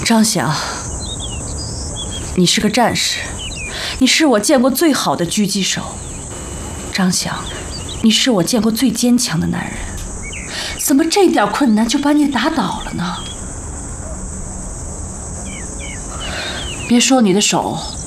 张翔，你是个战士，你是我见过最好的狙击手。张翔，你是我见过最坚强的男人，怎么这点困难就把你打倒了呢？别说你的手